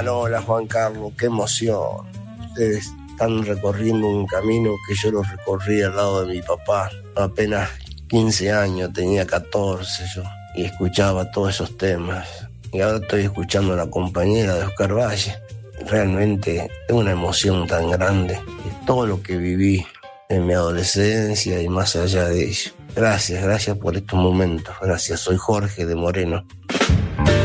hola Juan Carlos, qué emoción. Ustedes están recorriendo un camino que yo lo recorrí al lado de mi papá. Apenas 15 años, tenía 14 yo, y escuchaba todos esos temas. Y ahora estoy escuchando a La Compañera de Oscar Valle. Realmente es una emoción tan grande de todo lo que viví en mi adolescencia y más allá de ello. Gracias por estos momentos. Gracias, soy Jorge de Moreno.